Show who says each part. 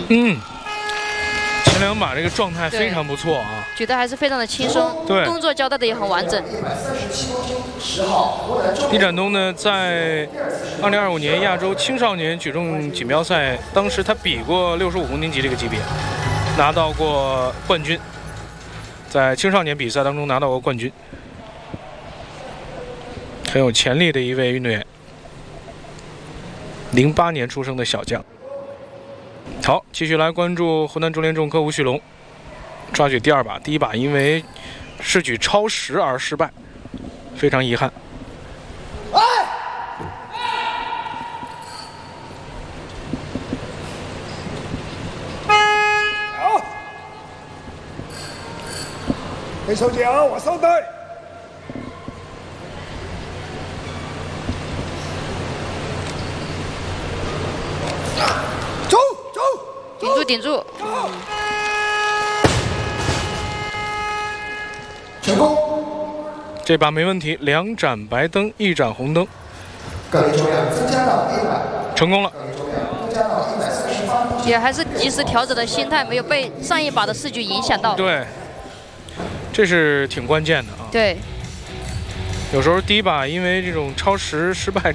Speaker 1: 前两把这个状态非常不错啊，
Speaker 2: 举得还是非常的轻松，
Speaker 1: 对，
Speaker 2: 动作交代的也很完整。
Speaker 1: 李展东呢，在2025年亚洲青少年举重锦标赛，当时他比过65公斤级这个级别，拿到过冠军，在青少年比赛当中拿到过冠军，很有潜力的一位运动员。08年出生的小将。好，继续来关注湖南中联重科吴旭龙抓举第二把，第一把因为试举超10而失败，非常遗憾。
Speaker 3: 好，给手脚往上带。走走，
Speaker 2: 顶住顶住。
Speaker 4: 成功。
Speaker 1: 这把没问题，2盏白灯，1盏红灯。
Speaker 4: 杠铃重量增加到100。
Speaker 1: 成功了。
Speaker 4: 杠铃重量增加到138。
Speaker 2: 也还是及时调整的心态，没有被上一把的试举影响到。
Speaker 1: 对，这是挺关键的啊。
Speaker 2: 对。
Speaker 1: 有时候第一把因为这种超10失败